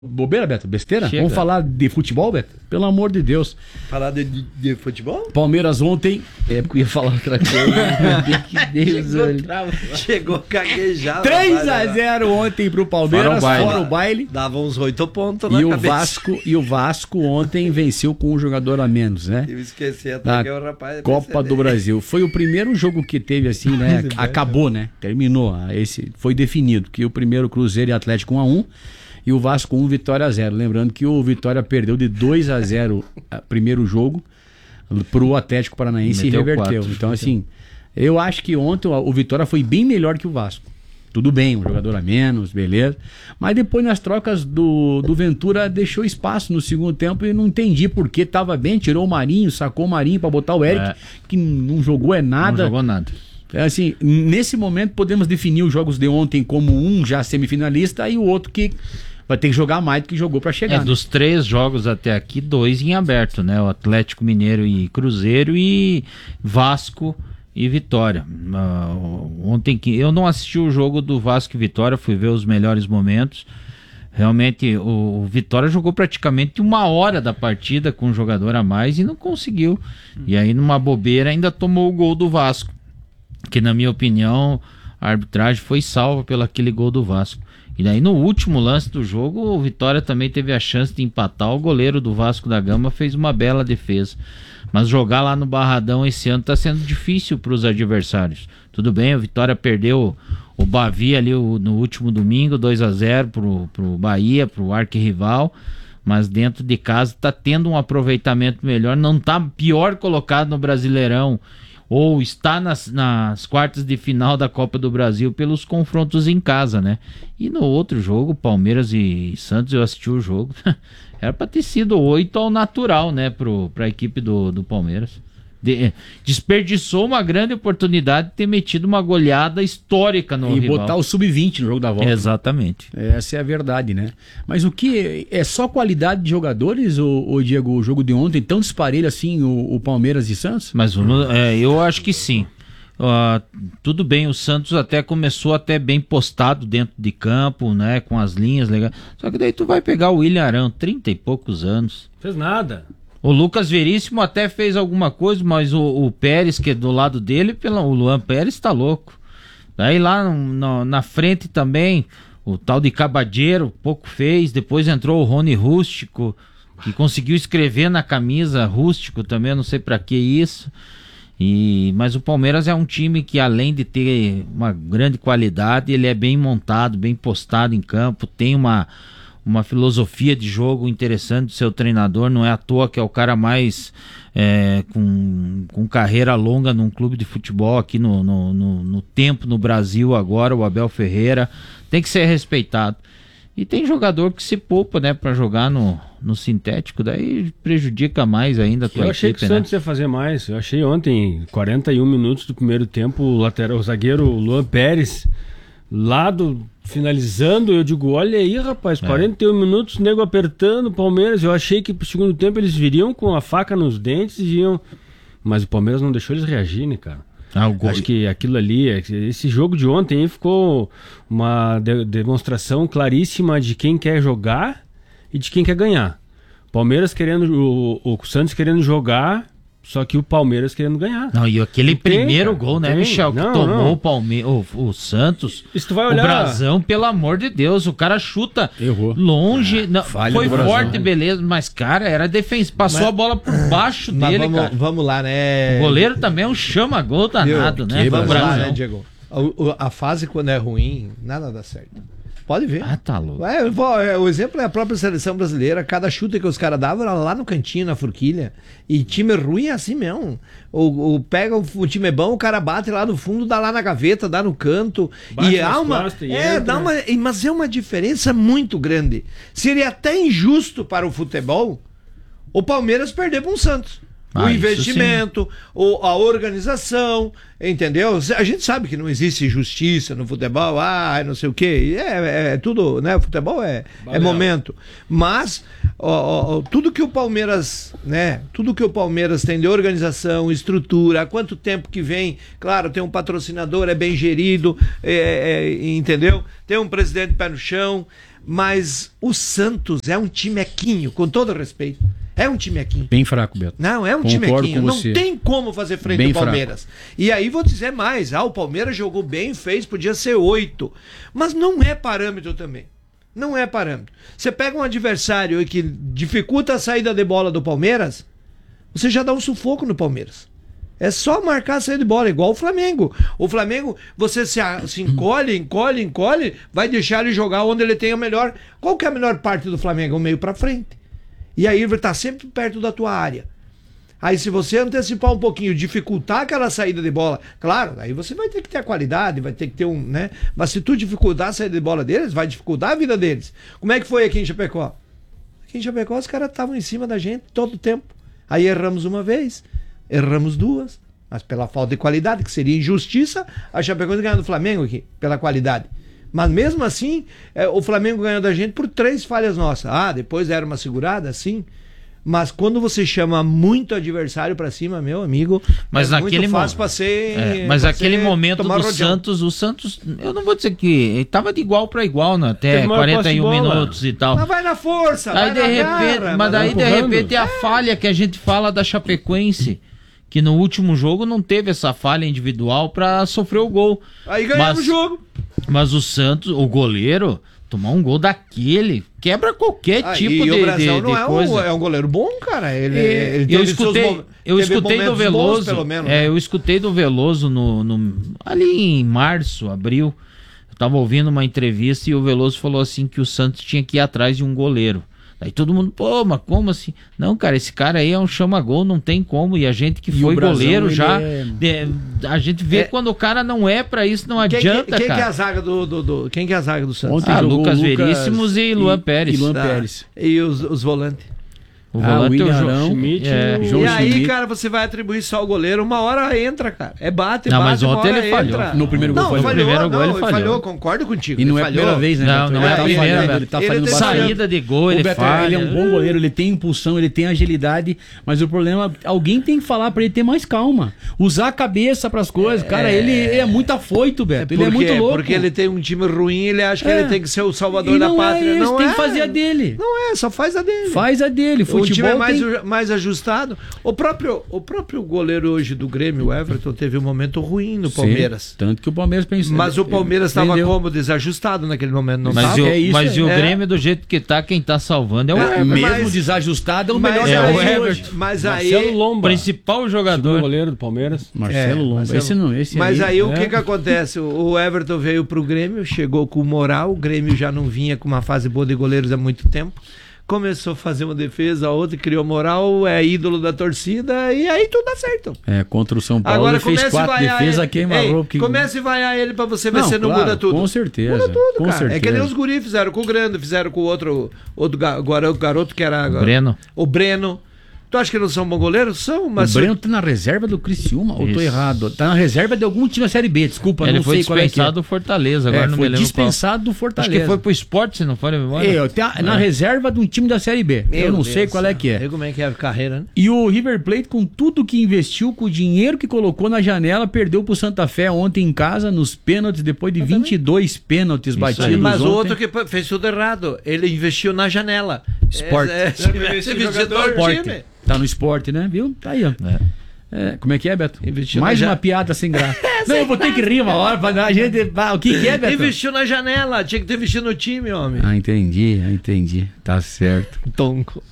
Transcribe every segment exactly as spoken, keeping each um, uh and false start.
Bobeira, Beto? Besteira? Chega. Vamos falar de futebol, Beto? Pelo amor de Deus. Falar de, de, de futebol? Palmeiras ontem... É porque eu ia falar outra coisa. Que Deus, olha. Chegou caguejado. três a zero ontem pro Palmeiras, Fora o fora o baile. Dava uns oito pontos na E o, cabeça. Vasco, e o Vasco ontem venceu com um jogador a menos, né? Eu esqueci até Da que o rapaz... Copa do Brasil. Foi o primeiro jogo que teve assim, né? Acabou, né? Terminou. Esse foi definido. Que o primeiro Cruzeiro e Atlético um a um e o Vasco um, Vitória a zero. Lembrando que o Vitória perdeu de dois a zero o primeiro jogo pro Atlético Paranaense e reverteu. Quatro. Então, assim, eu acho que ontem o Vitória foi bem melhor que o Vasco. Tudo bem, um jogador a menos, beleza. Mas depois nas trocas do, do Ventura deixou espaço no segundo tempo e não entendi por que tava bem, tirou o Marinho, sacou o Marinho pra botar o Eric, é. que não jogou é nada. Não jogou nada. Assim, nesse momento podemos definir os jogos de ontem como um já semifinalista e o outro que vai ter que jogar mais do que jogou pra chegar. É, né? dos três jogos até aqui, dois em aberto, né? O Atlético Mineiro e Cruzeiro e Vasco e Vitória. Uh, ontem que eu não assisti o jogo do Vasco e Vitória, fui ver os melhores momentos. Realmente o, o Vitória jogou praticamente uma hora da partida com um jogador a mais e não conseguiu. Hum. E aí numa bobeira ainda tomou o gol do Vasco, que na minha opinião a arbitragem foi salva pelo aquele gol do Vasco. E daí no último lance do jogo o Vitória também teve a chance de empatar. O goleiro do Vasco da Gama fez uma bela defesa. Mas jogar lá no Barradão esse ano está sendo difícil para os adversários. Tudo bem, o Vitória perdeu o Bavi ali o, no último domingo, dois a zero pro, pro Bahia, pro arquirrival, mas dentro de casa está tendo um aproveitamento melhor, não está pior colocado no Brasileirão, ou está nas, nas quartas de final da Copa do Brasil pelos confrontos em casa, né? E no outro jogo, Palmeiras e Santos, eu assisti o jogo, era para ter sido oito ao natural, né, para a equipe do, do Palmeiras. De, desperdiçou uma grande oportunidade de ter metido uma goleada histórica no E rival. botar o sub vinte no jogo da volta. Exatamente. Essa é a verdade, né? Mas o que é só qualidade de jogadores, o, o Diego, o jogo de ontem tão disparelho assim, o, o Palmeiras e Santos? Mas é, eu acho que sim. Uh, tudo bem, o Santos até começou até bem postado dentro de campo, né, com as linhas legais. Só que daí tu vai pegar o William Arão, trinta e poucos anos. Fez nada. O Lucas Veríssimo até fez alguma coisa, mas o, o Pérez, que é do lado dele, pela, o Luan Pérez tá louco. Daí lá no, na frente também, o tal de Cabadeiro, pouco fez. Depois entrou o Rony Rústico, que conseguiu escrever na camisa Rústico também, não sei pra que isso. E, mas o Palmeiras é um time que, além de ter uma grande qualidade, ele é bem montado, bem postado em campo, tem uma... uma filosofia de jogo interessante do seu treinador, não é à toa que é o cara mais é, com, com carreira longa num clube de futebol aqui no, no, no, no tempo no Brasil agora, o Abel Ferreira, tem que ser respeitado. E tem jogador que se poupa, né, para jogar no, no sintético, daí prejudica mais ainda a tua equipe. Eu achei que o Santos, né, ia fazer mais. Eu achei ontem, quarenta e um minutos do primeiro tempo, o lateral, o zagueiro Luan Pérez lado finalizando, eu digo, olha aí, rapaz, quarenta e um é. minutos, nego apertando o Palmeiras. Eu achei que pro segundo tempo eles viriam com a faca nos dentes e iam... Mas o Palmeiras não deixou eles reagirem, cara. Ah, o gol. Acho que aquilo ali, esse jogo de ontem ficou uma de- demonstração claríssima de quem quer jogar e de quem quer ganhar. Palmeiras querendo, o, o Santos querendo jogar, só que o Palmeiras querendo ganhar. Não, e aquele Tem, primeiro cara, gol, né, tem. Michel, que Não, tomou não. o Palmeiras, o, o Santos, Isso tu vai olhar... o Brasão, pelo amor de Deus, o cara chuta Errou. longe, não, falha foi do Brasão, forte, né? beleza, mas, cara, era defensa, passou Mas- a bola por baixo Mas dele, vamos, cara. vamos lá, né? O goleiro também é um chama-gol danado, Viu? né, Vamos do lá, Brasão. né, Diego? O- o- A fase, quando é ruim, nada dá certo. Pode ver. Ah, tá louco. É, eu vou- é, o exemplo é a própria seleção brasileira. Cada chute que os caras davam era lá no cantinho, na forquilha. E time ruim é assim mesmo. O, o- pega o, o time é bom, o cara bate lá no fundo, dá lá na gaveta, dá no canto. Bate e há nas uma. costas e É, entra. dá uma. e- Mas é uma diferença muito grande. Seria até injusto para o futebol o Palmeiras perder para um Santos. Ah, o isso investimento, o, a organização, entendeu? A gente sabe que não existe justiça no futebol, ah, não sei o quê. É, é tudo, né? O futebol é, é momento. Mas ó, ó, tudo que o Palmeiras, né? Tudo que o Palmeiras tem de organização, estrutura, há quanto tempo que vem, claro, tem um patrocinador, é bem gerido, é, é, entendeu? Tem um presidente pé no chão. Mas o Santos é um timequinho, com todo respeito. É um timequinho. Bem fraco, Beto. Não, é um Concordo timequinho. com Não você. tem como fazer frente Bem ao Palmeiras. E aí vou dizer mais. Ah, o Palmeiras jogou bem, fez, podia ser oito. Mas não é parâmetro também. Não é parâmetro. Você pega um adversário que dificulta a saída de bola do Palmeiras, você já dá um sufoco no Palmeiras. É só marcar a saída de bola, igual o Flamengo. O Flamengo, você se, se encolhe, encolhe, encolhe, vai deixar ele jogar onde ele tem a melhor... Qual que é a melhor parte do Flamengo? O meio pra frente. E aí ele tá sempre perto da tua área. Aí se você antecipar um pouquinho, dificultar aquela saída de bola, claro, aí você vai ter que ter a qualidade, vai ter que ter um, né? Mas se tu dificultar a saída de bola deles, vai dificultar a vida deles. Como é que foi aqui em Chapecó? Aqui em Chapecó os caras estavam em cima da gente todo o tempo. Aí erramos uma vez, erramos duas, mas pela falta de qualidade, que seria injustiça, a Chapecoense ganhou do Flamengo aqui, pela qualidade. Mas mesmo assim, é, o Flamengo ganhou da gente por três falhas nossas. Ah, depois era uma segurada, sim. Mas quando você chama muito adversário pra cima, meu amigo, mas é naquele muito fácil mo- pra ser... É, mas pra aquele ser- momento tomar do rodeão. Santos, o Santos, eu não vou dizer que ele tava de igual para igual, né, até Teve maior quarenta e um posse de bola. minutos e tal. Mas vai na força, Aí vai de na repente, garra, mas daí de empurrando. repente é a falha que a gente fala da Chapecoense, que no último jogo não teve essa falha individual pra sofrer o gol. Aí ganhamos Mas- o jogo. Mas o Santos, o goleiro, tomar um gol daquele, quebra qualquer Ah, tipo e de, o Brasil de, não de é coisa. um, é um goleiro bom, cara. Ele, E- ele eu teve escutei, seus mo- eu teve escutei do momentos bons, Veloso, pelo menos, é, né? eu escutei do Veloso no, no- ali em março, abril. Eu tava ouvindo uma entrevista e o Veloso falou assim que o Santos tinha que ir atrás de um goleiro. Daí todo mundo, pô, mas como assim? Não, cara, esse cara aí é um chama-gol, não tem como. E a gente que E foi o Brasão, goleiro ele já, é- de- a gente vê É. quando o cara não é pra isso, não Quem, adianta, quem, quem que é cara. a zaga do, do, do- quem que é a zaga do Santos? Ontem Ah, jogou Lucas o Veríssimos e Luan Pérez. E Luan Tá. Pérez. E os, os volantes. O Ah, volante é o William Jo- Arão, Schmidt, é. o- João e aí, Schmidt. cara, você vai atribuir só ao goleiro, uma hora entra, cara. É bate, Não, bate, mas uma ontem hora ele falhou. entra. No primeiro gol não, falhou. falhou. No primeiro não, gol ele falhou. concordo contigo. E não ele é a primeira falhou. vez, né? Não, Beto? não Ele é a tá primeira, falhando, Beto. Ele tá Ele falhando tem bastante. Saída de gol, O ele Beto, falha. ele é um bom goleiro, ele tem impulsão, ele tem agilidade, mas o problema, alguém tem que falar pra ele ter mais calma, usar a cabeça pras coisas. Cara, ele é muito afoito, Beto, ele é Por muito quê? louco. Porque ele tem um time ruim, ele acha que É. ele tem que ser o salvador E da não pátria. é esse, não tem é. que fazer a dele. Não é, só faz a dele. Faz a dele, O futebol time é mais, tem... mais ajustado. O próprio, o próprio goleiro hoje do Grêmio, o Everton, teve um momento ruim no Palmeiras. Sim, tanto que o Palmeiras pensou. Mas o Palmeiras estava vendeu. como? Desajustado naquele momento, não Mas, estava? o, É isso, mas é. o É. Grêmio, do jeito que tá, quem tá salvando é o É, Everton. Mesmo Mas- desajustado, é o mas melhor é, jogador o de Everton. hoje. Mas Marcelo aí... Lomba, Principal segundo jogador. goleiro do Palmeiras. Marcelo É, Lomba. Marcelo- Esse não, esse Mas aí, o é. que que acontece? O o Everton veio pro Grêmio, chegou com moral, o Grêmio já não vinha com uma fase boa de goleiros há muito tempo. Começou a fazer uma defesa, a outra criou moral, é ídolo da torcida e aí tudo dá certo. É, contra o São Paulo Agora ele fez comece a quatro vaiar defesas, ele. queima Ei, roupa. Que... Comece a vaiar ele pra você ver Não, se não claro, muda tudo. com certeza, Muda tudo, com cara. certeza. É que nem os guri fizeram com o Grande, fizeram com o outro, outro ga- garoto, garoto que era... O Breno. O Breno. Tu acha que não são bons goleiros? São, mas... O Breno tá na reserva do Criciúma, ou tô Isso. errado? Tá na reserva de algum time da Série B, desculpa, Ele não foi sei qual é que é. dispensado do Fortaleza, agora É, não foi me lembro dispensado do qual. Acho Fortaleza. que foi pro esporte, se não for a memória. É, tá na reserva de um time da Série B. Meu eu não Deus sei qual é do que céu. é. Vê como é que é a carreira, né? E o River Plate, com tudo que investiu, com o dinheiro que colocou na janela, perdeu pro Santa Fé ontem em casa, nos pênaltis, depois de vinte e dois pênaltis batidos aí. Mas o ontem. outro que fez tudo errado, ele investiu na janela. Sport. É, é, se tivesse investido no Esporte. time. Tá no esporte, né? Viu? Tá aí, ó. É, como é que é, Beto? Investiu Mais na uma ja- piada sem graça. Não, eu vou ter que rir uma hora pra a gente. Ah, o que, que é, Beto? Investiu na janela, tinha que ter investido no time, homem. Ah, entendi, ah, entendi. Tá certo. Tonco.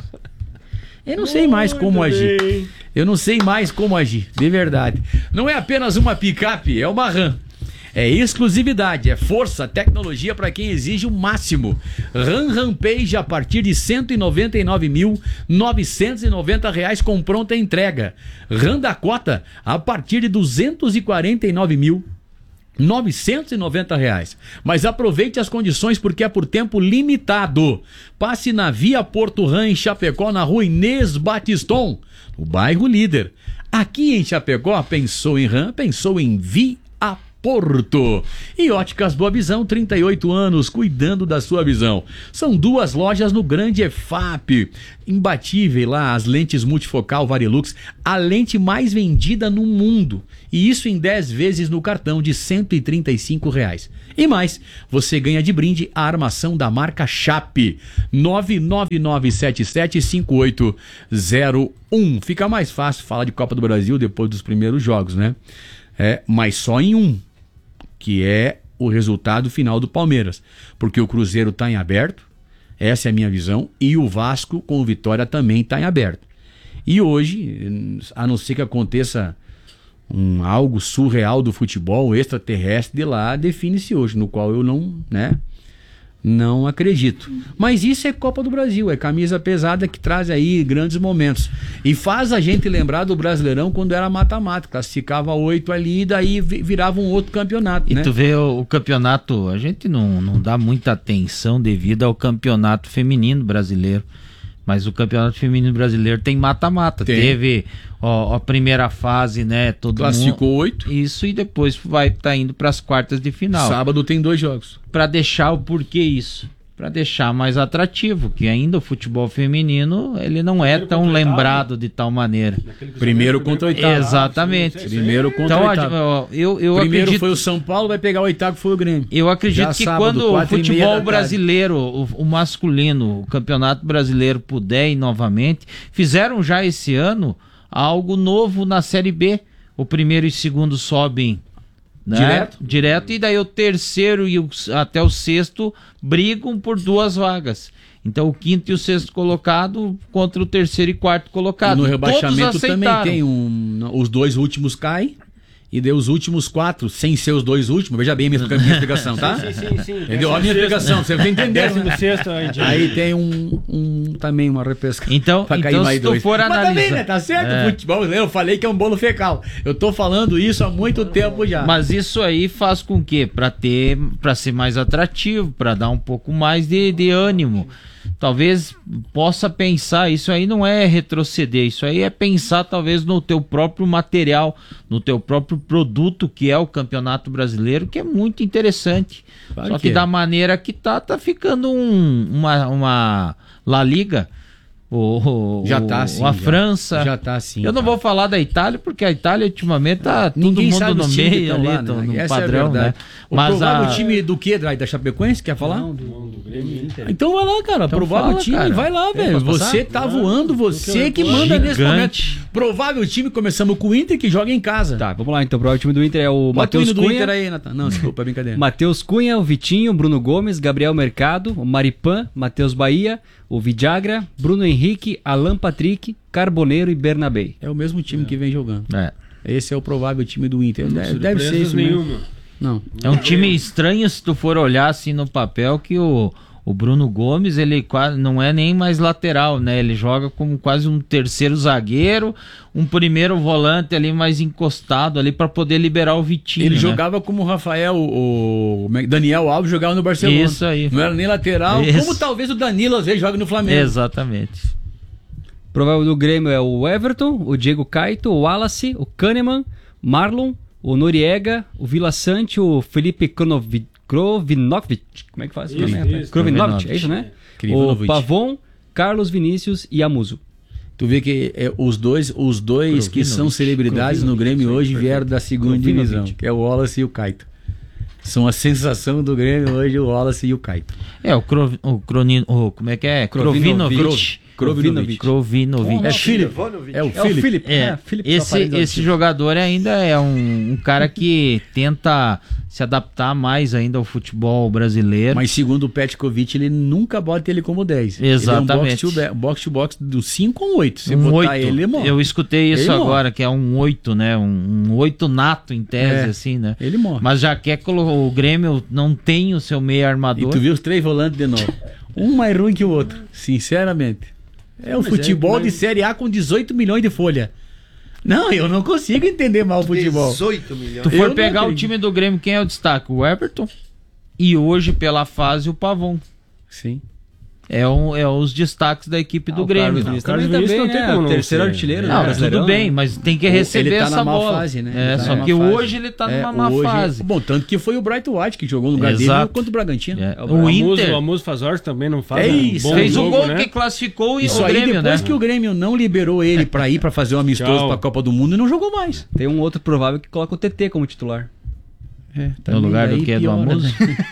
Eu não sei mais como agir. Eu não sei mais como agir, de verdade. Não é apenas uma picape, é uma RAM. É exclusividade, é força, tecnologia para quem exige o máximo. RAM Rampage a partir de cento e noventa e nove mil novecentos e noventa reais com pronta entrega. RAM Dakota a partir de duzentos e quarenta e nove mil novecentos e noventa reais. Mas aproveite as condições porque é por tempo limitado. Passe na Via Porto RAM em Chapecó, na rua Inês Batiston, no bairro Líder. Aqui em Chapecó, pensou em RAM, pensou em Via Porto. E Óticas Boa Visão, trinta e oito anos, cuidando da sua visão. São duas lojas no Grande E F A P. Imbatível lá, as lentes multifocal Varilux, a lente mais vendida no mundo. E isso em dez vezes no cartão de cento e trinta e cinco reais. E mais, você ganha de brinde a armação da marca Chape. nove nove nove sete sete cinco oito zero um. Fica mais fácil falar de Copa do Brasil depois dos primeiros jogos, né? É, mas só em um, que é o resultado final do Palmeiras. Porque o Cruzeiro está em aberto, essa é a minha visão, e o Vasco com o Vitória também está em aberto. E hoje, a não ser que aconteça um algo surreal do futebol extraterrestre de lá, define-se hoje, no qual eu não, né, não acredito. Mas isso é Copa do Brasil, é camisa pesada que traz aí grandes momentos. E faz a gente lembrar do Brasileirão quando era mata-mata, classificava oito ali e daí virava um outro campeonato, E né? tu vê o, o campeonato, a gente não, não dá muita atenção devido ao campeonato feminino brasileiro. Mas o campeonato feminino brasileiro tem mata-mata. Tem. Teve ó, a primeira fase, né? Todo Classificou mundo, oito. Isso, e depois vai estar tá indo para as quartas de final. Sábado tem dois jogos. Para deixar o porquê isso? Para deixar mais atrativo, que ainda o futebol feminino ele não é tão lembrado de tal maneira. Primeiro contra o oitavo. Exatamente. Primeiro contra Então, o oitavo. ó, eu, eu Primeiro acredito... foi o São Paulo, vai pegar o oitavo, foi o Grêmio. Eu acredito Já que sábado, quando o quatro e meia da futebol tarde. brasileiro, o, o masculino, o campeonato brasileiro puder ir novamente, fizeram já esse ano algo novo na Série B. O primeiro e segundo sobem, né? Direto. Direto, e daí o terceiro e o, até o sexto brigam por duas vagas. Então o quinto e o sexto colocado contra o terceiro e quarto colocado. E no Todos rebaixamento também aceitaram. tem um. Os dois últimos caem. E deu os últimos quatro, sem ser os dois últimos. Veja bem a minha, minha explicação, tá? Sim, sim, sim. Entendeu? A minha explicação, você vai entender. Décimo sexto, aí, Aí tem um, um também uma repesca. Então, pra cair então mais se tu dois. for Mas analisar... também, né? Tá certo? É. O futebol, eu falei que é um bolo fecal. Eu tô falando isso há muito tempo já. Mas isso aí faz com que, para ter, para ser mais atrativo, para dar um pouco mais de, de ânimo. Talvez possa pensar, isso aí não é retroceder, isso aí é pensar talvez no teu próprio material, no teu próprio produto, que é o Campeonato Brasileiro, que é muito interessante. Claro Só que que é. da maneira que tá, tá ficando um, uma, uma La Liga. O, o, Já tá assim, a já. França. Já tá assim, Eu não tá. vou falar da Itália, porque a Itália ultimamente tá todo Ninguém mundo sabe no os times que meio estão ali, lá, tô né? no Essa é a padrão, né? verdade. O Mas provável a... time do quê, Drai? Da Chapecoense? Quer falar? Não, do, do Grêmio Inter. Então vai lá, cara. Então provável fala, time, cara. vai lá, Tem, velho. posso Você passar? tá voando, você eu que tô manda nesse momento. gigante. Provável time, começamos com o Inter, que joga em casa. Tá, vamos lá então. O provável time do Inter é o Bota o Matheus hino do Cunha. Inter aí, Natan. Não, desculpa, é brincadeira. Matheus Cunha, o Vitinho, Bruno Gomes, Gabriel Mercado, o Maripan, Matheus Bahia, o Vidagra, Bruno Henrique, Alan Patrick, Carboneiro e Bernabé. É o mesmo time que vem jogando. É. Esse é o provável time do Inter. Deve, deve ser Surpresas isso mesmo. nenhuma. Não. É um time estranho se tu for olhar assim no papel, que o, o Bruno Gomes, ele quase não é nem mais lateral, né? Ele joga como quase um terceiro zagueiro, um primeiro volante ali mais encostado ali para poder liberar o Vitinho. Ele né? jogava como o Rafael, o o Daniel Alves jogava no Barcelona. Isso aí. Não era nem lateral, Isso. como talvez o Danilo às vezes joga no Flamengo. Exatamente. Provável do Grêmio é o Everton, o Diego Caito, o Wallace, o Kahneman, Marlon, o Noriega, o Vila Sante, o Felipe Kronovi- Krovinovic. Como é que faz? Isso, Krovinovic, isso. Krovinovic, é isso, né? Krovinovic. O Pavon, Carlos Vinícius e Amuso. Tu vê que é, os dois, os dois que são Krovinovic. celebridades no Grêmio hoje vieram da segunda Krovinovic. divisão, que é o Wallace e o Caito. São a sensação do Grêmio hoje, o Wallace e o Caito. É, o, Krov, o, Croni, o como é que é? Krovinovic. Krovinovic. Krovinovic. É Felipe. É o Felipe. Felipe. É, Felipe esse, Safari esse Zanti. jogador ainda é um, um cara que tenta se adaptar mais ainda ao futebol brasileiro. Mas segundo o Petkovic, ele nunca bota ele como dez. Exatamente. Ele é um box to box do cinco ou um oito. Se um botar oito. ele, ele morre. Eu escutei isso Ele morre. agora, que é um oito, né? Um, um oito nato em tese, É. assim, né? Ele morre. Mas já quer colocar. O Grêmio não tem o seu meio E armador. tu viu os três volantes de novo. Um mais ruim que o outro, sinceramente. É o Mas futebol é, mas- de Série A com dezoito milhões de folha. Não, eu não consigo entender mal o futebol. dezoito milhões. Tu Eu for não pegar o acredito. time do Grêmio, quem é o destaque? O Everton. E hoje, pela fase, o Pavon. Sim. é, um, é os destaques da equipe do Ah, o Grêmio. Carlos Não, Vinícius o Carlos também, Vinícius também, não tem né? como O não terceiro ser. artilheiro não, do Brasileirão, tudo bem, né? mas tem que Ele receber tá essa na má bola. fase, né? É, Ele tá só na que má fase. hoje ele tá É, numa má hoje- fase. Bom, tanto que foi o Bright White que jogou no lugar dele Exato. contra o Bragantino. É. O, O Amuso, Inter o Amuso Fazors também não faz É um isso, bom fez jogo, o gol né? que classificou e Isso o aí Grêmio, depois né? que o Grêmio não liberou ele pra ir pra fazer um amistoso Tchau. pra Copa do Mundo e não jogou mais. Tem um outro provável que coloca o T T como titular. No lugar do que? Do Amuso?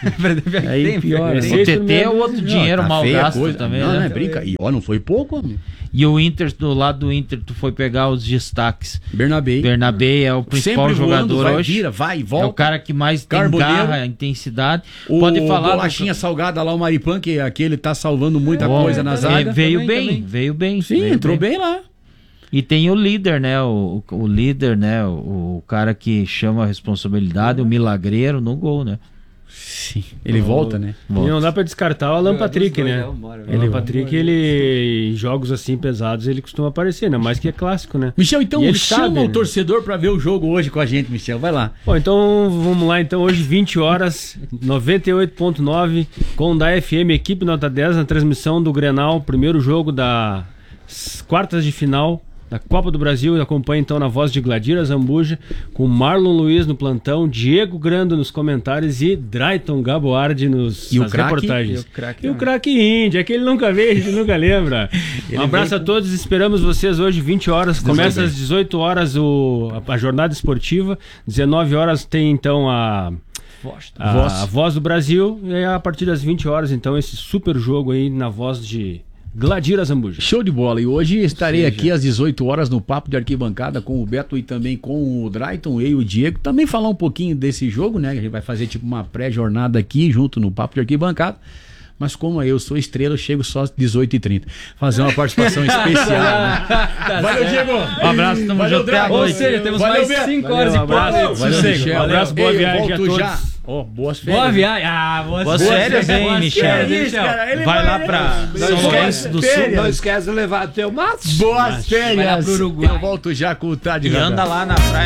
Aí Tem, piora. tem. O T T é outro dinheiro tá mal feia a gasto coisa. também, Não, né? não é brinca. E ó, não foi pouco, homem. E o Inter, do lado do Inter, tu foi pegar os destaques. Bernabé. Bernabé é o principal Sempre voando, jogador vai, hoje. vira, vai, É o volta. cara que mais tem Carboneiro. garra, intensidade. O Pode falar. bolachinha salgada lá, o Maripan, que aquele tá salvando muita Bom, coisa na é, zaga. veio também, bem, também. veio bem. Sim, veio entrou bem. lá. E tem o líder, né? O, o, o líder, né? O, o cara que chama a responsabilidade, o milagreiro no gol, né? Sim. Ele volta, né? E não dá pra descartar o Alan Patrick, né? O Alan Patrick, ele em jogos assim pesados, ele costuma aparecer, né? Mais que é clássico, né? Michel, então E ele chama sabe, o né? torcedor pra ver o jogo hoje com a gente, Michel. Vai lá. Bom, então vamos lá, então hoje vinte horas, noventa e oito ponto nove com da F M, equipe nota dez, na transmissão do Grenal, primeiro jogo das quartas de final da Copa do Brasil. Acompanha então na voz de Gladira Zambuja, com Marlon Luiz no plantão, Diego Grando nos comentários e Drayton Gaboardi nos, E o nas craque? reportagens. E o craque, E o né? craque Índia, que ele nunca vê, a gente nunca lembra. Um abraço a todos, esperamos vocês hoje, vinte horas, começa às dezoito horas o, a, a jornada esportiva, dezenove horas tem então a... A Voz. a voz do Brasil, e a partir das vinte horas, então, esse super jogo aí na voz de Gladira Zambuja. Show de bola. E hoje estarei aqui às dezoito horas no Papo de Arquibancada com o Beto e também com o Drayton, eu e o Diego. Também falar um pouquinho desse jogo, né? A gente vai fazer tipo uma pré-jornada aqui junto no Papo de Arquibancada. Mas como eu sou estrela, eu chego só às dezoito e trinta. Fazer uma participação especial. Né? Valeu, Diego. Um abraço, tamo Valeu, junto até a Drayton. Ou noite. seja, temos Valeu, mais Beto. cinco Valeu, horas um e abraço. pouco. Valeu, Sossego. Michel. Um abraço, boa Ei, viagem a volto todos. já. Ó, boas férias. Boa viagem. Ah, boas, Boas férias, hein, boas Michel? férias, Isso, Michel. cara, ele Vai lá pra Não São Lourenço esquece, do Sul. férias. Não esquece de levar teu mato. Boas férias. Vai lá pro Uruguai. Eu volto já com o Tarde E Radar. anda lá na praia.